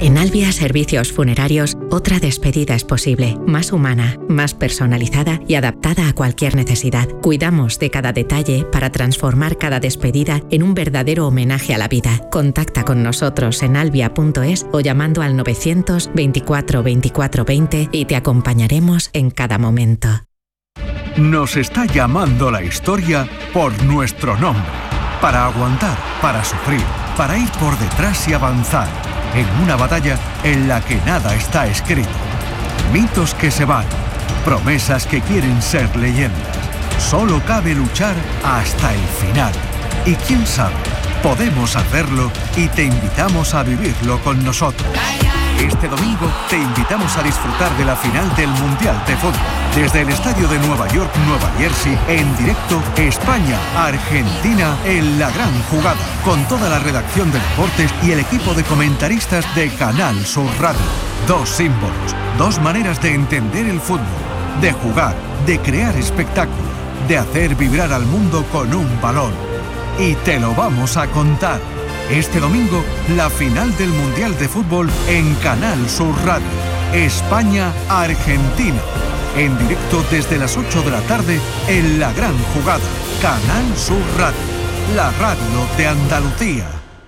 En Albia Servicios Funerarios, otra despedida es posible, más humana, más personalizada y adaptada a cualquier necesidad. Cuidamos de cada detalle para transformar cada despedida en un verdadero homenaje a la vida. Contacta con nosotros en albia.es o llamando al 924 24 20 y te acompañaremos en cada momento. Nos está llamando la historia por nuestro nombre. Para aguantar, para sufrir, para ir por detrás y avanzar. En una batalla en la que nada está escrito. Mitos que se van, promesas que quieren ser leyendas. Solo cabe luchar hasta el final. Y quién sabe, podemos hacerlo y te invitamos a vivirlo con nosotros. Este domingo te invitamos a disfrutar de la final del Mundial de Fútbol. Desde el estadio de Nueva York, Nueva Jersey, en directo, España-Argentina en la gran jugada. Con toda la redacción de deportes y el equipo de comentaristas de Canal Sur Radio. Dos símbolos, dos maneras de entender el fútbol, de jugar, de crear espectáculo, de hacer vibrar al mundo con un balón. Y te lo vamos a contar. Este domingo, la final del Mundial de Fútbol en Canal Sur Radio. España-Argentina. En directo desde las 8 de la tarde en la gran jugada. Canal Sur Radio. La radio de Andalucía.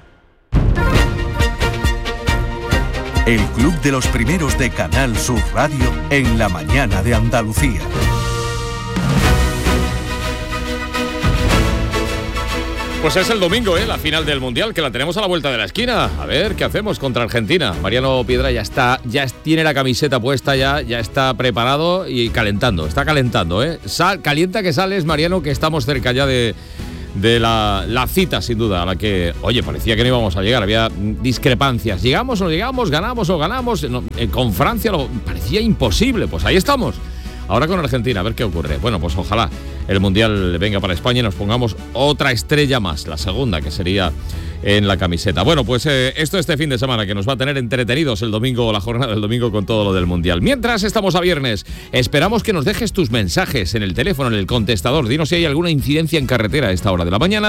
El club de los primeros de Canal Sur Radio en la mañana de Andalucía. Pues es el domingo, la final del Mundial, que la tenemos a la vuelta de la esquina. A ver, ¿qué hacemos contra Argentina? Mariano Piedra ya tiene la camiseta puesta, ya está preparado y calentando. Está calentando, Calienta que sales, Mariano, que estamos cerca ya de la cita, sin duda, a la que, oye, parecía que no íbamos a llegar. Había discrepancias. ¿Llegamos o no llegamos? ¿Ganamos o ganamos? No, con Francia parecía imposible. Pues ahí estamos. Ahora con Argentina, a ver qué ocurre. Bueno, pues ojalá el Mundial venga para España y nos pongamos otra estrella más, la segunda, que sería en la camiseta. Bueno, pues esto este fin de semana, que nos va a tener entretenidos el domingo, la jornada del domingo con todo lo del Mundial. Mientras estamos a viernes, esperamos que nos dejes tus mensajes en el teléfono, en el contestador. Dinos si hay alguna incidencia en carretera a esta hora de la mañana.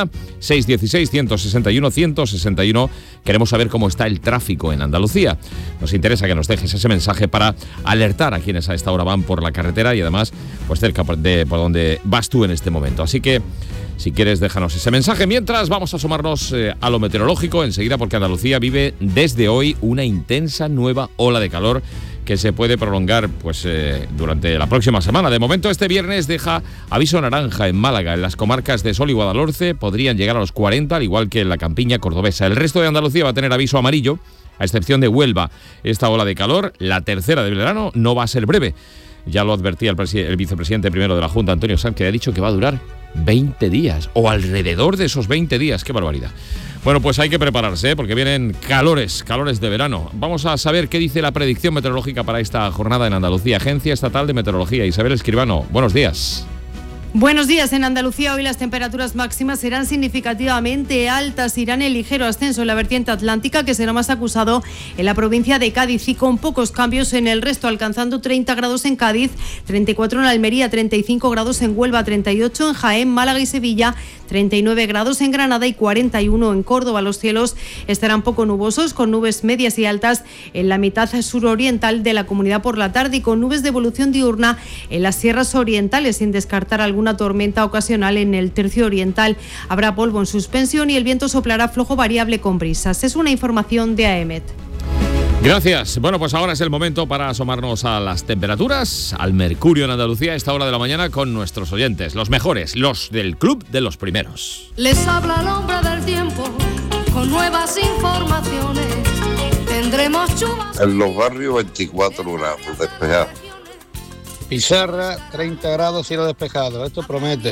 616-161-161. Queremos saber cómo está el tráfico en Andalucía. Nos interesa que nos dejes ese mensaje para alertar a quienes a esta hora van por la carretera y además pues cerca de por donde vas tú en este momento. Así que si quieres, déjanos ese mensaje. Mientras, vamos a asomarnos a lo meteorológico enseguida, porque Andalucía vive desde hoy una intensa nueva ola de calor que se puede prolongar durante la próxima semana. De momento, este viernes deja aviso naranja en Málaga. En las comarcas de Sol y Guadalhorce podrían llegar a los 40, al igual que en la campiña cordobesa. El resto de Andalucía va a tener aviso amarillo, a excepción de Huelva. Esta ola de calor, la tercera del verano, no va a ser breve. Ya lo advertía el vicepresidente primero de la Junta, Antonio Sanz, que ha dicho que va a durar 20 días, o alrededor de esos 20 días. ¡Qué barbaridad! Bueno, pues hay que prepararse, porque vienen calores de verano. Vamos a saber qué dice la predicción meteorológica para esta jornada en Andalucía. Agencia Estatal de Meteorología. Isabel Escribano, buenos días. Buenos días. En Andalucía hoy las temperaturas máximas serán significativamente altas, irán en ligero ascenso en la vertiente atlántica, que será más acusado en la provincia de Cádiz, y con pocos cambios en el resto, alcanzando 30 grados en Cádiz, 34 en Almería, 35 grados en Huelva, 38 en Jaén, Málaga y Sevilla, 39 grados en Granada y 41 en Córdoba. Los cielos estarán poco nubosos, con nubes medias y altas en la mitad suroriental de la comunidad por la tarde y con nubes de evolución diurna en las sierras orientales, sin descartar alguna tormenta ocasional en el tercio oriental. Habrá polvo en suspensión y el viento soplará flojo variable con brisas. Es una información de AEMET. Gracias. Bueno, pues ahora es el momento para asomarnos a las temperaturas, al mercurio en Andalucía a esta hora de la mañana con nuestros oyentes, los mejores, los del Club de los Primeros. Les habla el hombre del tiempo con nuevas informaciones. Tendremos chubas. En los barrios 24 grados despejados. Pizarra, 30 grados, cielo despejado. Esto promete.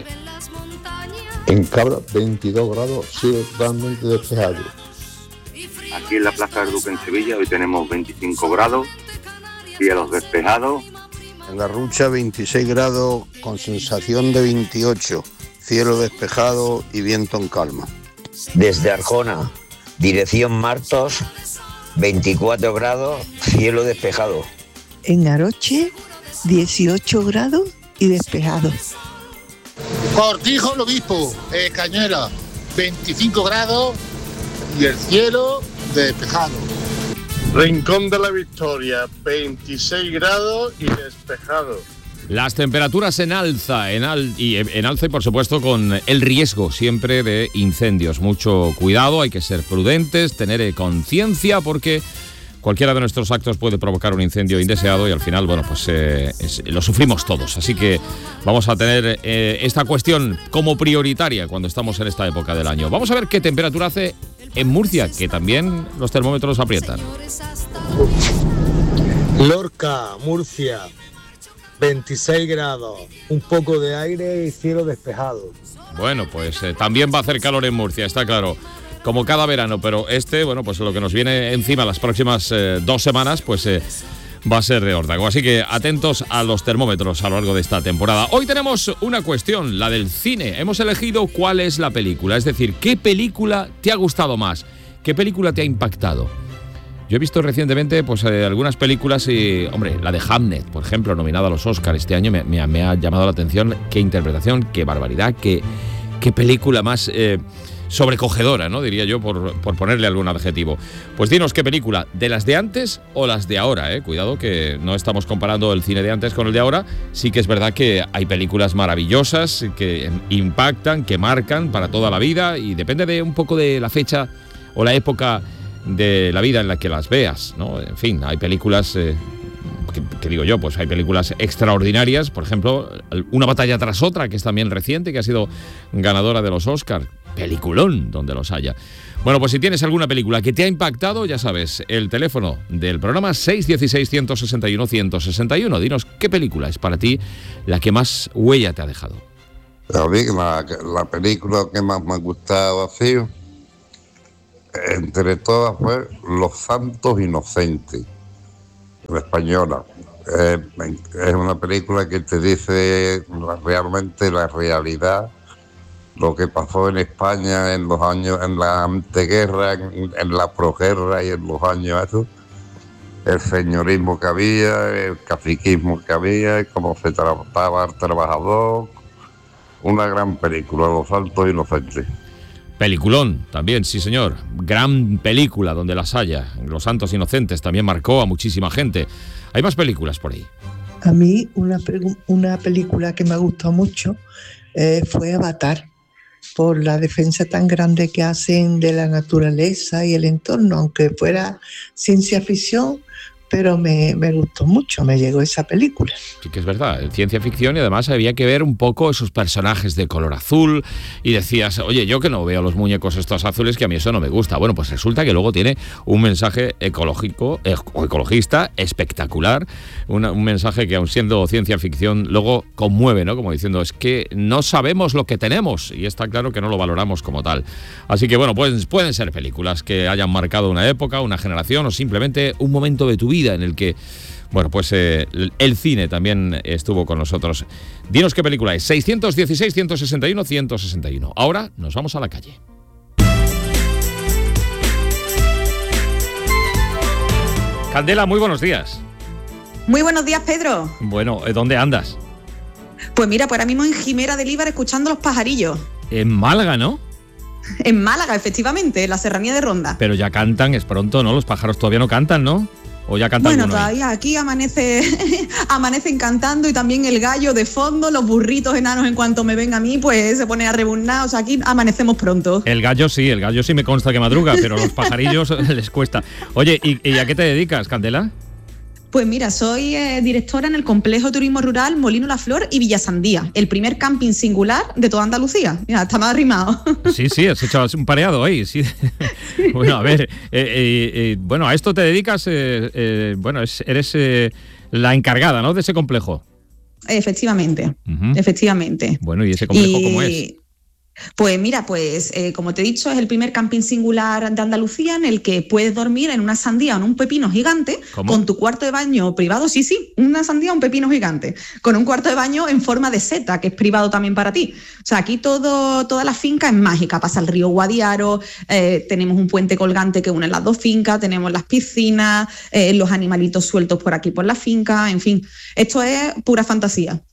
En Cabra, 22 grados, cielo totalmente despejado. Aquí en la Plaza del Duque en Sevilla hoy tenemos 25 grados, cielos despejados. En La Rucha, 26 grados con sensación de 28, cielo despejado y viento en calma. Desde Arjona, dirección Martos, 24 grados, cielo despejado. En Aroche, 18 grados y despejado. Cortijo el Obispo, Cañuela, 25 grados y el cielo despejado. Rincón de la Victoria, 26 grados y despejado. Las temperaturas en alza, en alza y por supuesto con el riesgo siempre de incendios. Mucho cuidado, hay que ser prudentes, tener conciencia porque cualquiera de nuestros actos puede provocar un incendio indeseado y al final, bueno, pues lo sufrimos todos. Así que vamos a tener esta cuestión como prioritaria cuando estamos en esta época del año. Vamos a ver qué temperatura hace en Murcia, que también los termómetros aprietan. Lorca, Murcia, 26 grados, un poco de aire y cielo despejado. Bueno, pues también va a hacer calor en Murcia, está claro, como cada verano, pero bueno, pues lo que nos viene encima las próximas 2 semanas, pues va a ser de órdago. Así que atentos a los termómetros a lo largo de esta temporada. Hoy tenemos una cuestión, la del cine. Hemos elegido cuál es la película, es decir, ¿qué película te ha gustado más? ¿Qué película te ha impactado? Yo he visto recientemente pues algunas películas y, hombre, la de Hamnet, por ejemplo, nominada a los Oscars este año, me ha llamado la atención. Qué interpretación, qué barbaridad, qué película más sobrecogedora, ¿no? Diría yo, por ponerle algún adjetivo. Pues dinos qué película, ¿de las de antes o las de ahora? Cuidado que no estamos comparando el cine de antes con el de ahora. Sí que es verdad que hay películas maravillosas que impactan, que marcan para toda la vida y depende de un poco de la fecha o la época de la vida en la que las veas, ¿no? En fin, hay películas, que digo yo, pues hay películas extraordinarias, por ejemplo, Una batalla tras otra, que es también reciente, que ha sido ganadora de los Oscars. Peliculón, donde los haya. Bueno, pues si tienes alguna película que te ha impactado, ya sabes, el teléfono del programa 616-161-161. Dinos qué película es para ti la que más huella te ha dejado. A mí la película que más me ha gustado ha sido, entre todas, fue Los Santos Inocentes, la española. Es una película que te dice realmente la realidad, lo que pasó en España en los años, en la anteguerra, en la posguerra y en los años esos, el señorismo que había, el caciquismo que había, cómo se trataba al trabajador. Una gran película, Los Santos Inocentes. Peliculón, también, sí señor. Gran película donde las haya. Los Santos Inocentes también marcó a muchísima gente. Hay más películas por ahí. A mí una película que me ha gustado mucho fue Avatar, por la defensa tan grande que hacen de la naturaleza y el entorno, aunque fuera ciencia ficción, pero me gustó mucho, me llegó esa película. Sí que es verdad, ciencia ficción, y además había que ver un poco esos personajes de color azul y decías, oye, yo que no veo los muñecos estos azules, que a mí eso no me gusta. Bueno, pues resulta que luego tiene un mensaje ecológico o ecologista espectacular, un mensaje que aun siendo ciencia ficción luego conmueve, ¿no? Como diciendo, es que no sabemos lo que tenemos y está claro que no lo valoramos como tal. Así que bueno, pues pueden ser películas que hayan marcado una época, una generación o simplemente un momento de tu vida en el que, bueno, pues el cine también estuvo con nosotros. Dinos qué película es. 616-161-161. Ahora nos vamos a la calle. Candela, muy buenos días. Muy buenos días, Pedro. Bueno, ¿dónde andas? Pues mira, pues ahora mismo en Jimera de Líbar escuchando los pajarillos. En Málaga, ¿no? En Málaga, efectivamente, en la serranía de Ronda. Pero ya cantan, es pronto, ¿no? Los pájaros todavía no cantan, ¿no? ¿O ya cantan? Bueno, todavía ahí? Aquí amanecen cantando y también el gallo de fondo, los burritos enanos en cuanto me ven a mí, pues se pone a rebuznar, o sea, aquí amanecemos pronto. El gallo sí me consta que madruga, pero los pajarillos les cuesta. Oye, ¿y a qué te dedicas, Candela? Pues mira, soy directora en el Complejo Turismo Rural Molino La Flor y Villa Sandía, el primer camping singular de toda Andalucía. Mira, está más arrimado. Sí, has hecho un pareado ahí, sí. Bueno, a ver, bueno, a esto te dedicas, eres la encargada, ¿no?, de ese complejo. Efectivamente, efectivamente. Bueno, ¿y ese complejo cómo es? Pues mira, como te he dicho, es el primer camping singular de Andalucía en el que puedes dormir en una sandía o en un pepino gigante. ¿Cómo? Con tu cuarto de baño privado, sí, una sandía o un pepino gigante, con un cuarto de baño en forma de seta, que es privado también para ti. O sea, aquí toda la finca es mágica, pasa el río Guadiaro, tenemos un puente colgante que une las dos fincas, tenemos las piscinas, los animalitos sueltos por aquí por la finca, en fin, esto es pura fantasía.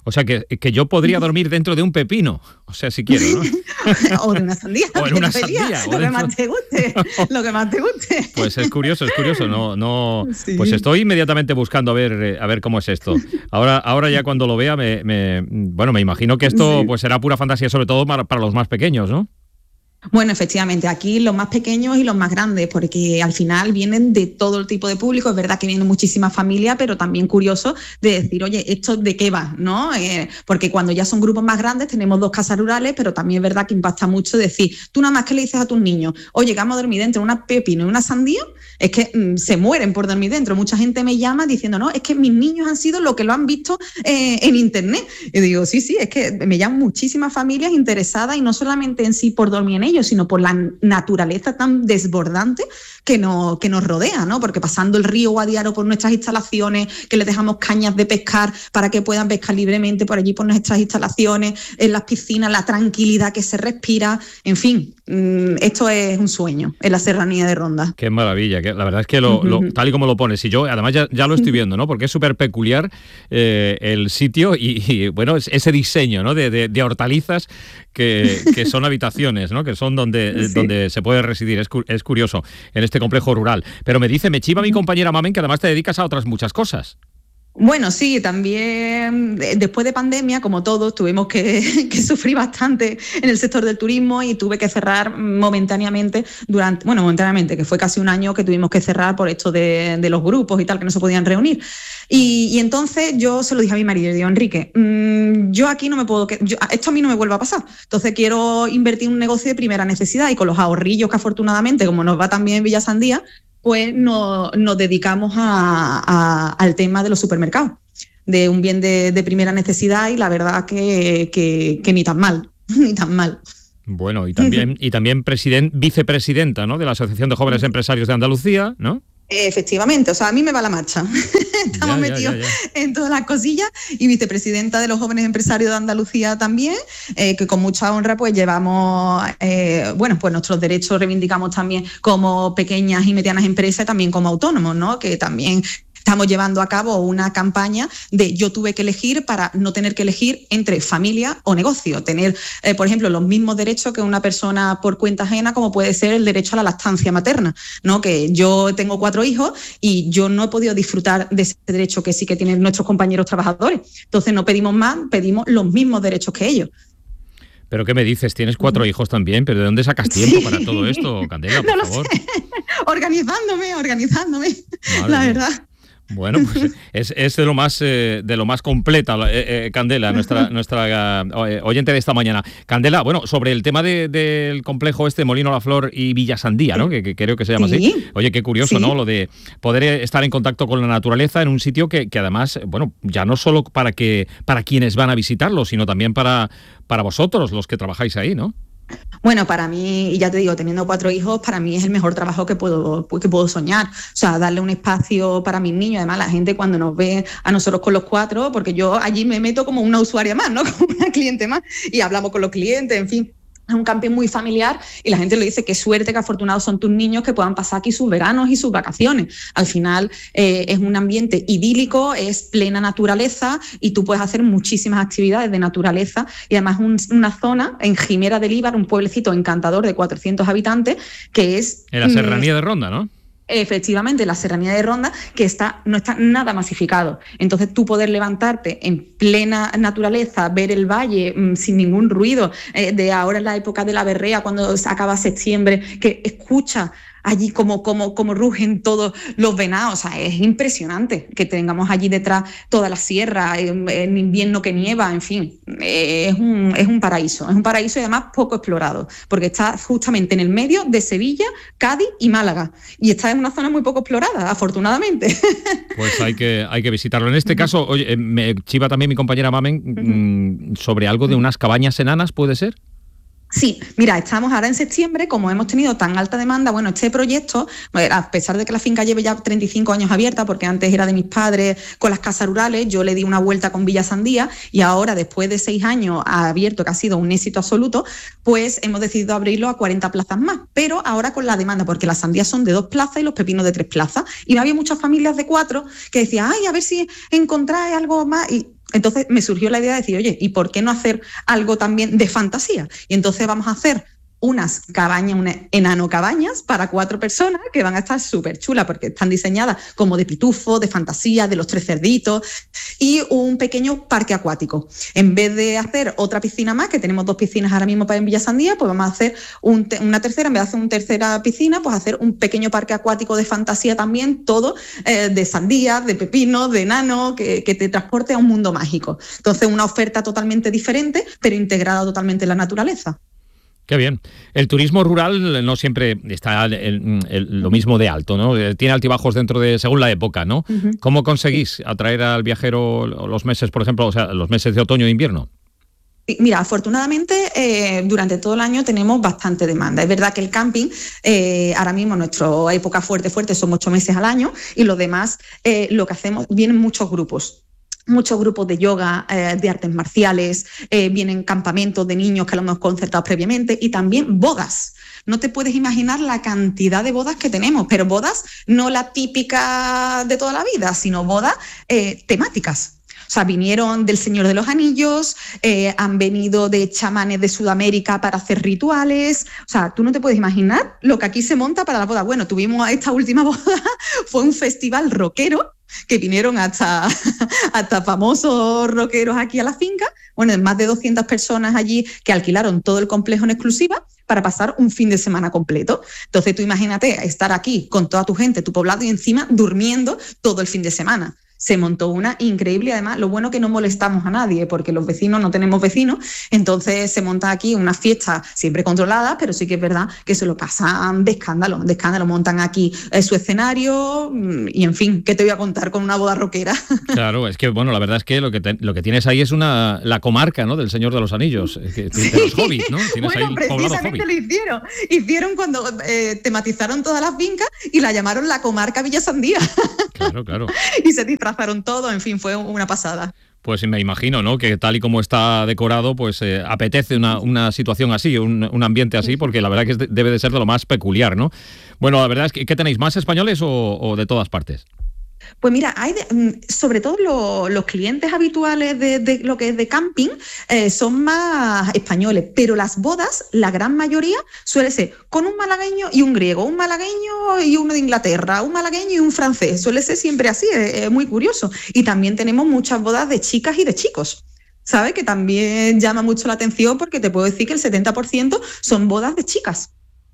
O sea, que yo podría dormir dentro de un pepino, o sea, si quiero, ¿no? O de una sandía. O en una sandía. Lo que más te guste, lo que más te guste. Pues es curioso, no. Sí. Pues estoy inmediatamente buscando a ver cómo es esto. Ahora ya cuando lo vea, me imagino que esto pues será pura fantasía, sobre todo para los más pequeños, ¿no? Bueno, efectivamente, aquí los más pequeños y los más grandes, porque al final vienen de todo el tipo de público. Es verdad que vienen muchísimas familias, pero también curioso de decir, oye, ¿esto de qué va? ¿No? Porque cuando ya son grupos más grandes tenemos 2 casas rurales, pero también es verdad que impacta mucho decir, tú nada más que le dices a tus niños, oye, que vamos a dormir dentro de una pepino y una sandía, es que se mueren por dormir dentro. Mucha gente me llama diciendo, no, es que mis niños han sido lo que lo han visto en internet. Y digo, sí, es que me llaman muchísimas familias interesadas y no solamente en sí por dormir en ellos, sino por la naturaleza tan desbordante que nos rodea, ¿no? Porque pasando el río Guadiaro por nuestras instalaciones, que les dejamos cañas de pescar para que puedan pescar libremente por allí por nuestras instalaciones, en las piscinas, la tranquilidad que se respira, en fin, esto es un sueño en la Serranía de Ronda. Qué maravilla, la verdad es que tal y como lo pones, y yo además ya lo estoy viendo, ¿no? Porque es súper peculiar el sitio y bueno, ese diseño, ¿no? de hortalizas que son habitaciones, ¿no? Que son donde se puede residir. Es curioso en este complejo rural. Pero me chiva mi compañera Mamen que además te dedicas a otras muchas cosas. Bueno, sí, también después de pandemia, como todos, tuvimos que sufrir bastante en el sector del turismo y tuve que cerrar momentáneamente, que fue casi un año que tuvimos que cerrar por esto de los grupos y tal, que no se podían reunir. Y entonces yo se lo dije a mi marido, digo, Enrique, yo aquí no me puedo, esto a mí no me vuelve a pasar. Entonces quiero invertir en un negocio de primera necesidad y con los ahorrillos que afortunadamente, como nos va también en Villa Sandía, pues nos dedicamos al tema de los supermercados, de un bien de primera necesidad y la verdad que ni tan mal, ni tan mal. Bueno, y también vicepresidenta, ¿no? de la Asociación de Jóvenes Empresarios de Andalucía, ¿no? Efectivamente, o sea, a mí me va la marcha. Estamos metidos en todas las cosillas y vicepresidenta de los jóvenes empresarios de Andalucía también, que con mucha honra pues llevamos, pues nuestros derechos reivindicamos también como pequeñas y medianas empresas y también como autónomos, ¿no? Que también estamos llevando a cabo una campaña de yo tuve que elegir para no tener que elegir entre familia o negocio. Tener, por ejemplo, los mismos derechos que una persona por cuenta ajena, como puede ser el derecho a la lactancia materna, ¿no? Que yo tengo 4 hijos y yo no he podido disfrutar de ese derecho que sí que tienen nuestros compañeros trabajadores. Entonces no pedimos más, pedimos los mismos derechos que ellos. ¿Pero qué me dices? ¿Tienes 4 hijos también? ¿Pero de dónde sacas tiempo para todo esto, Candela, por favor? Sé. Organizándome, Madre la verdad. Bueno, pues es de lo más completa, Candela, nuestra oyente de esta mañana. Candela, bueno, sobre el tema del complejo Molino La Flor y Villa Sandía, ¿no? Que creo que se llama así. Oye, qué curioso, ¿no? Lo de poder estar en contacto con la naturaleza en un sitio que además, bueno, ya no solo para quienes van a visitarlo, sino también para vosotros, los que trabajáis ahí, ¿no? Bueno, para mí, y ya te digo, teniendo 4 hijos, para mí es el mejor trabajo que puedo soñar. O sea, darle un espacio para mis niños. Además, la gente cuando nos ve a nosotros con los 4, porque yo allí me meto como una usuaria más, ¿no? Como una cliente más, y hablamos con los clientes, en fin. Es un camping muy familiar y la gente lo dice, qué suerte, qué afortunados son tus niños que puedan pasar aquí sus veranos y sus vacaciones. Al final es un ambiente idílico, es plena naturaleza y tú puedes hacer muchísimas actividades de naturaleza y además una zona en Jimera del Íbar, un pueblecito encantador de 400 habitantes que es... En la Serranía de Ronda, ¿no? Efectivamente, la Serranía de Ronda, que no está nada masificado. Entonces, tú poder levantarte en plena naturaleza, ver el valle sin ningún ruido, de ahora en la época de la berrea, cuando se acaba septiembre, que escucha allí como rugen todos los venados. O sea, es impresionante que tengamos allí detrás toda la sierra, en invierno que nieva, en fin, es un paraíso y además poco explorado, porque está justamente en el medio de Sevilla, Cádiz y Málaga, y está en una zona muy poco explorada, afortunadamente. Pues hay que visitarlo. En este caso, oye, me chiva también mi compañera Mamen sobre algo de unas cabañas enanas, ¿puede ser? Sí, mira, estamos ahora en septiembre, como hemos tenido tan alta demanda, bueno, este proyecto, a pesar de que la finca lleve ya 35 años abierta, porque antes era de mis padres con las casas rurales, yo le di una vuelta con Villa Sandía y ahora, después de 6 años ha abierto, que ha sido un éxito absoluto, pues hemos decidido abrirlo a 40 plazas más, pero ahora con la demanda, porque las sandías son de 2 plazas y los pepinos de 3 plazas, y había muchas familias de 4 que decían, ay, a ver si encontráis algo más, y Entonces me surgió la idea de decir, oye, ¿y por qué no hacer algo también de fantasía? Y entonces vamos a hacer unas cabañas, unas enano cabañas para 4 personas que van a estar súper chulas porque están diseñadas como de pitufo, de fantasía, de los 3 cerditos, y un pequeño parque acuático. En vez de hacer otra piscina más, que tenemos 2 piscinas ahora mismo en Villa Sandía, pues vamos a hacer una tercera, en vez de hacer una tercera piscina, pues hacer un pequeño parque acuático de fantasía también, todo de sandías, de pepinos, de enano, que te transporte a un mundo mágico. Entonces una oferta totalmente diferente, pero integrada totalmente en la naturaleza. Qué bien. El turismo rural no siempre está lo mismo de alto, ¿no? Tiene altibajos según la época, ¿no? Uh-huh. ¿Cómo conseguís atraer al viajero los meses, por ejemplo, o sea, los meses de otoño e invierno? Mira, afortunadamente durante todo el año tenemos bastante demanda. Es verdad que el camping, ahora mismo nuestra época fuerte son 8 meses al año, y los demás lo que hacemos, vienen muchos grupos de yoga, de artes marciales, vienen campamentos de niños que lo hemos concertado previamente, y también bodas. No te puedes imaginar la cantidad de bodas que tenemos, pero bodas no la típica de toda la vida, sino bodas temáticas. O sea, vinieron del Señor de los Anillos, han venido de chamanes de Sudamérica para hacer rituales. O sea, tú no te puedes imaginar lo que aquí se monta para la boda. Bueno, tuvimos esta última boda, fue un festival rockero, que vinieron hasta famosos rockeros aquí a la finca. Bueno, más de 200 personas allí que alquilaron todo el complejo en exclusiva para pasar un fin de semana completo. Entonces tú imagínate estar aquí con toda tu gente, tu poblado, y encima durmiendo todo el fin de semana. Se montó una increíble, además lo bueno que no molestamos a nadie, porque los vecinos no tenemos vecinos, entonces se monta aquí una fiesta siempre controlada, pero sí que es verdad que se lo pasan de escándalo, montan aquí su escenario, y en fin, ¿qué te voy a contar con una boda rockera? Claro, es que bueno, la verdad es que lo que tienes ahí es la comarca, ¿no?, del Señor de los Anillos, de los hobbits, ¿no? Tienes bueno, ahí precisamente lo hicieron cuando tematizaron todas las fincas y la llamaron la comarca Villa Sandía. Claro. Y se disfrazaron todo, en fin, fue una pasada. Pues me imagino, ¿no?, que tal y como está decorado, pues apetece una situación así, un ambiente así, porque la verdad que debe de ser de lo más peculiar, ¿no? Bueno, la verdad es que ¿qué tenéis, más españoles o de todas partes? Pues mira, hay sobre todo los clientes habituales de lo que es de camping son más españoles, pero las bodas, la gran mayoría suele ser con un malagueño y un griego, un malagueño y uno de Inglaterra, un malagueño y un francés. Suele ser siempre así, es muy curioso. Y también tenemos muchas bodas de chicas y de chicos, ¿sabes? Que también llama mucho la atención, porque te puedo decir que el 70% son bodas de chicas.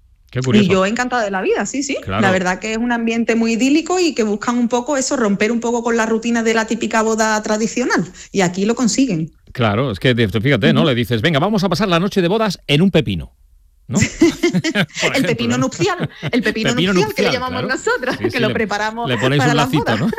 Y yo encantada de la vida, sí. Claro. La verdad que es un ambiente muy idílico y que buscan un poco eso, romper un poco con la rutina de la típica boda tradicional. Y aquí lo consiguen. Claro, es que fíjate, ¿no? Le dices, venga, vamos a pasar la noche de bodas en un pepino, ¿no? El pepino nupcial, que le llamamos nosotros, sí, que lo preparamos. Le ponéis un lacito, ¿no?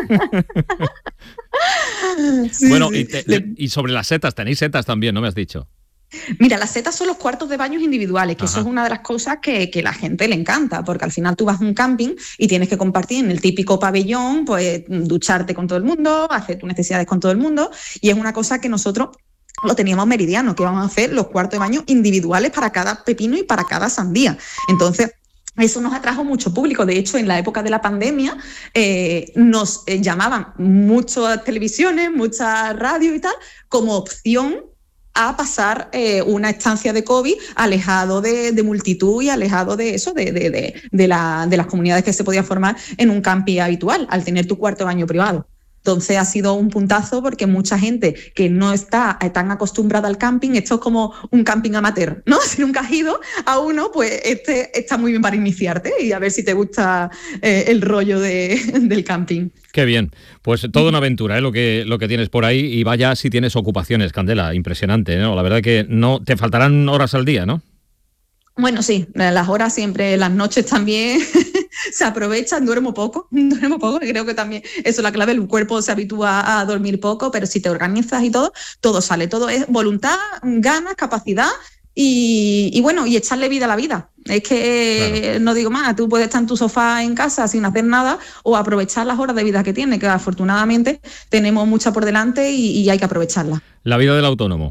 Bueno, y sobre las setas, tenéis setas también, ¿no me has dicho? Mira, las setas son los cuartos de baños individuales, que eso es una de las cosas que la gente le encanta, porque al final tú vas a un camping y tienes que compartir en el típico pabellón, pues ducharte con todo el mundo, hacer tus necesidades con todo el mundo, y es una cosa que nosotros lo teníamos meridiano, que vamos a hacer los cuartos de baño individuales para cada pepino y para cada sandía. Entonces, eso nos atrajo mucho público. De hecho, en la época de la pandemia nos llamaban muchas televisiones, muchas radios y tal, como opción a pasar una estancia de COVID alejado de multitud y alejado de eso, de las comunidades que se podían formar en un camping habitual, al tener tu cuarto de baño privado. Entonces ha sido un puntazo, porque mucha gente que no está tan acostumbrada al camping, esto es como un camping amateur, ¿no? Si nunca has ido a uno, pues este está muy bien para iniciarte y a ver si te gusta el rollo del camping. Qué bien, pues toda una aventura, lo que tienes por ahí, y vaya si tienes ocupaciones, Candela, impresionante, ¿no? La verdad que no te faltarán horas al día, ¿no? Bueno, sí, las horas siempre, las noches también se aprovechan, duermo poco, creo que también eso es la clave, el cuerpo se habitúa a dormir poco, pero si te organizas y todo sale, todo es voluntad, ganas, capacidad y bueno, y echarle vida a la vida. Es que claro, no digo más, tú puedes estar en tu sofá en casa sin hacer nada o aprovechar las horas de vida que tienes, que afortunadamente tenemos muchas por delante y hay que aprovecharlas. La vida del autónomo.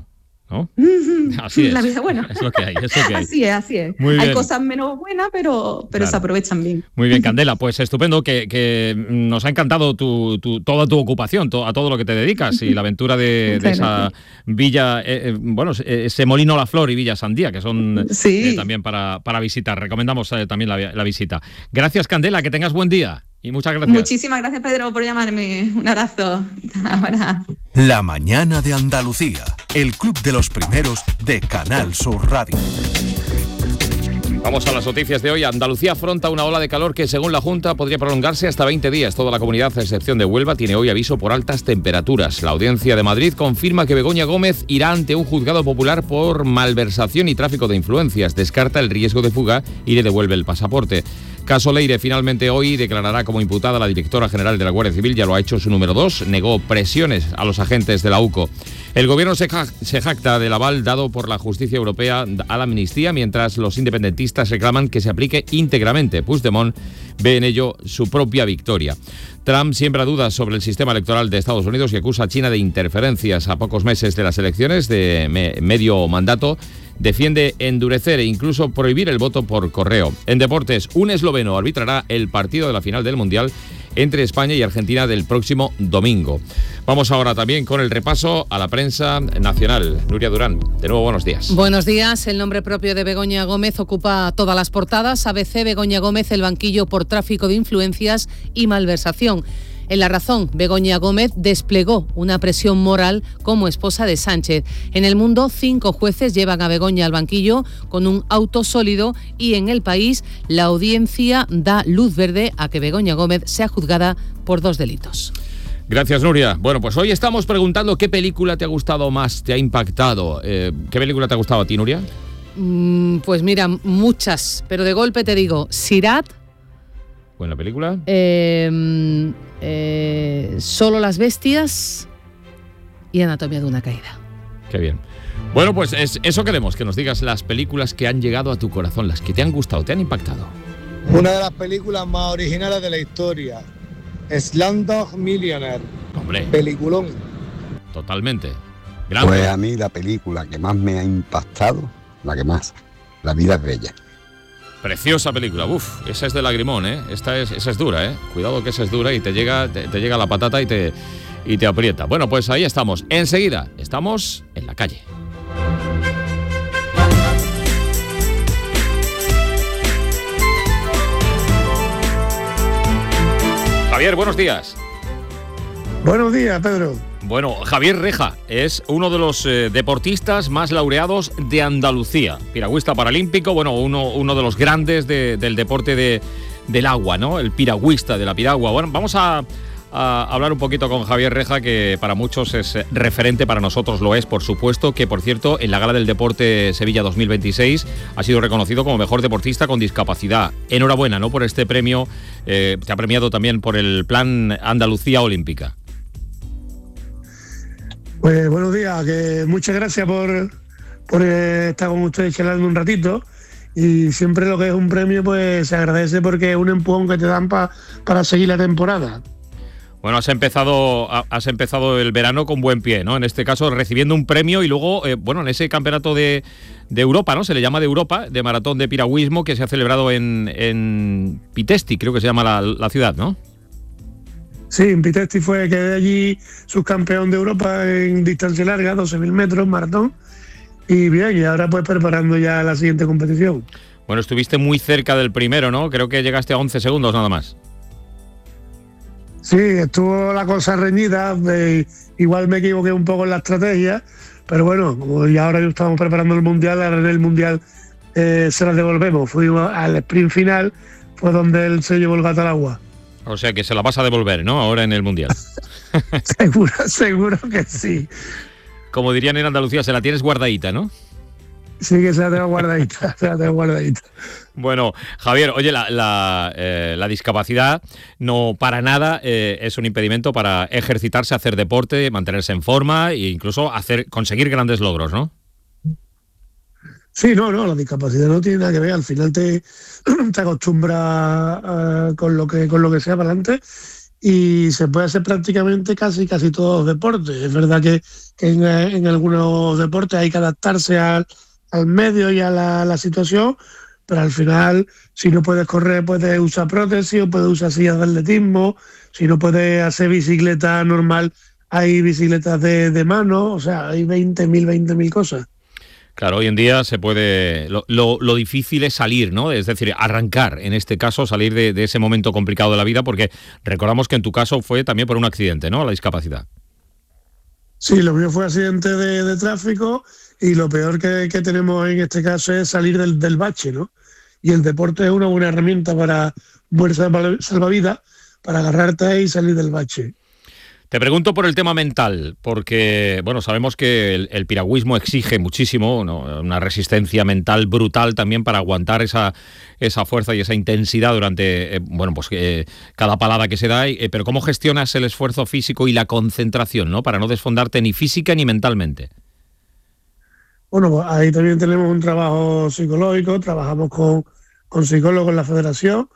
¿no? Así es. La vida buena. Es lo que hay, es lo que hay. Así es. Muy bien. Hay cosas menos buenas, pero Claro. se aprovechan bien. Muy bien, Candela, pues estupendo, que nos ha encantado toda tu ocupación, a todo lo que te dedicas y la aventura de esa villa, ese Molino La Flor y Villa Sandía, que son también para visitar. Recomendamos también la visita. Gracias, Candela, que tengas buen día y muchas gracias. Muchísimas gracias, Pedro, por llamarme. Un abrazo. Ahora. La mañana de Andalucía, el club de los primeros de Canal Sur Radio. Vamos a las noticias de hoy. Andalucía afronta una ola de calor que, según la Junta, podría prolongarse hasta 20 días. Toda la comunidad, a excepción de Huelva, tiene hoy aviso por altas temperaturas. La Audiencia de Madrid confirma que Begoña Gómez irá ante un juzgado popular por malversación y tráfico de influencias. Descarta el riesgo de fuga y le devuelve el pasaporte. Caso Leire finalmente hoy declarará como imputada a la directora general de la Guardia Civil, ya lo ha hecho su número 2, negó presiones a los agentes de la UCO. El gobierno se jacta del aval dado por la justicia europea a la amnistía, mientras los independentistas reclaman que se aplique íntegramente. Puigdemont ve en ello su propia victoria. Trump siembra dudas sobre el sistema electoral de Estados Unidos y acusa a China de interferencias a pocos meses de las elecciones de medio mandato. Defiende endurecer e incluso prohibir el voto por correo. En deportes, un esloveno arbitrará el partido de la final del Mundial entre España y Argentina del próximo domingo. Vamos ahora también con el repaso a la prensa nacional. Nuria Durán, de nuevo buenos días. Buenos días. El nombre propio de Begoña Gómez ocupa todas las portadas. ABC, Begoña Gómez, el banquillo por tráfico de influencias y malversación. En La Razón, Begoña Gómez desplegó una presión moral como esposa de Sánchez. En El Mundo, 5 jueces llevan a Begoña al banquillo con un auto sólido y en El País, la audiencia da luz verde a que Begoña Gómez sea juzgada por 2 delitos. Gracias, Nuria. Bueno, pues hoy estamos preguntando qué película te ha gustado más, te ha impactado. ¿Qué película te ha gustado a ti, Nuria? Pues mira, muchas, pero de golpe te digo, Sirat. Buena película. Solo las bestias y Anatomía de una caída. Qué bien. Bueno, pues eso queremos, que nos digas las películas que han llegado a tu corazón, las que te han gustado, te han impactado. Una de las películas más originales de la historia, Slumdog Millionaire. Hombre. Peliculón. Totalmente. Grande. Pues a mí la película que más me ha impactado, La vida es bella. Preciosa película. Uf, esa es de lagrimón, ¿eh? Esa es dura, ¿eh? Cuidado que esa es dura y te llega la patata y te aprieta. Bueno, pues ahí estamos. Enseguida estamos en la calle. Javier, buenos días. Buenos días, Pedro. Bueno, Javier Reja es uno de los deportistas más laureados de Andalucía. Piragüista paralímpico, bueno, uno de los grandes del deporte del agua, ¿no? El piragüista de la piragua. Bueno, vamos a hablar un poquito con Javier Reja, que para muchos es referente, para nosotros lo es, por supuesto, que por cierto, en la Gala del Deporte Sevilla 2026 ha sido reconocido como mejor deportista con discapacidad. Enhorabuena, ¿no?, por este premio. Te ha premiado también por el Plan Andalucía Olímpica. Pues buenos días, que muchas gracias por estar con ustedes charlando un ratito, y siempre lo que es un premio pues se agradece porque es un empujón que te dan para seguir la temporada. Bueno, has empezado el verano con buen pie, ¿no? En este caso recibiendo un premio y luego, en ese campeonato de Europa, ¿no? Se le llama de Europa, de maratón de piragüismo, que se ha celebrado en Pitesti, creo que se llama la ciudad, ¿no? Sí, en Pitesti quedé allí subcampeón de Europa en distancia larga, 12.000 metros, maratón. Y bien, y ahora pues preparando ya la siguiente competición. Bueno, estuviste muy cerca del primero, ¿no? Creo que llegaste a 11 segundos nada más. Sí, estuvo la cosa reñida, igual me equivoqué un poco en la estrategia, pero bueno, como ya ahora estamos preparando el Mundial, ahora en el Mundial se las devolvemos. Fuimos al sprint final, fue donde él se llevó el gato al agua. O sea que se la vas a devolver, ¿no? Ahora en el Mundial. Seguro que sí. Como dirían en Andalucía, se la tienes guardadita, ¿no? Sí, que se la tengo guardadita, Bueno, Javier, oye, la discapacidad no para nada es un impedimento para ejercitarse, hacer deporte, mantenerse en forma e incluso conseguir grandes logros, ¿no? Sí, no, la discapacidad no tiene nada que ver. Al final te acostumbras con lo que sea para adelante y se puede hacer prácticamente casi todos los deportes. Es verdad que en algunos deportes hay que adaptarse al medio y a la situación, pero al final, si no puedes correr, puedes usar prótesis o puedes usar sillas de atletismo. Si no puedes hacer bicicleta normal, hay bicicletas de mano. O sea, hay 20.000 cosas. Claro, hoy en día se puede... Lo difícil es salir, ¿no? Es decir, arrancar, en este caso, salir de ese momento complicado de la vida, porque recordamos que en tu caso fue también por un accidente, ¿no? La discapacidad. Sí, lo mío fue accidente de tráfico, y lo peor que tenemos en este caso es salir del bache, ¿no? Y el deporte es una buena herramienta para salvavidas, para agarrarte y salir del bache. Te pregunto por el tema mental, porque bueno, sabemos que el piragüismo exige muchísimo, ¿no? Una resistencia mental brutal también para aguantar esa fuerza y esa intensidad durante cada palada que se da. Pero ¿cómo gestionas el esfuerzo físico y la concentración, ¿no? Para no desfondarte ni física ni mentalmente? Bueno, pues ahí también tenemos un trabajo psicológico, trabajamos con psicólogos en la federación.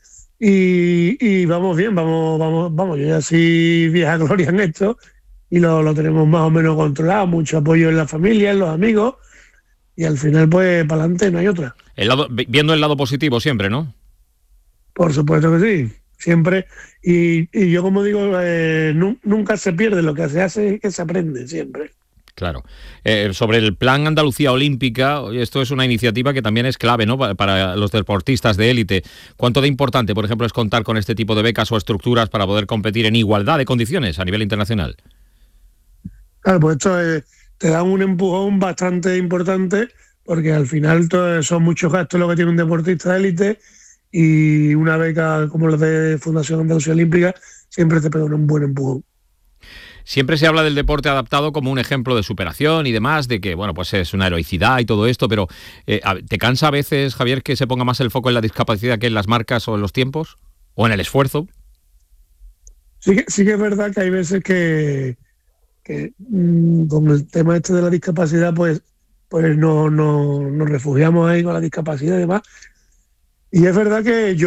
Y vamos bien, vamos, yo ya soy vieja gloria en esto y lo tenemos más o menos controlado, mucho apoyo en la familia, en los amigos, y al final pues para adelante, no hay otra. Viendo el lado positivo siempre, ¿no? Por supuesto que sí, siempre, y yo como digo, nunca se pierde, lo que se hace es que se aprende siempre. Claro. Sobre el Plan Andalucía Olímpica, esto es una iniciativa que también es clave, ¿no? Para los deportistas de élite. ¿Cuánto de importante, por ejemplo, es contar con este tipo de becas o estructuras para poder competir en igualdad de condiciones a nivel internacional? Claro, pues esto te da un empujón bastante importante, porque al final son muchos gastos lo que tiene un deportista de élite, y una beca como la de Fundación Andalucía Olímpica siempre te pega un buen empujón. Siempre se habla del deporte adaptado como un ejemplo de superación y demás, de que, bueno, pues es una heroicidad y todo esto, pero ¿te cansa a veces, Javier, que se ponga más el foco en la discapacidad que en las marcas o en los tiempos? ¿O en el esfuerzo? Sí que es verdad que hay veces que con el tema este de la discapacidad, pues nos refugiamos ahí con la discapacidad y demás. Y es verdad que yo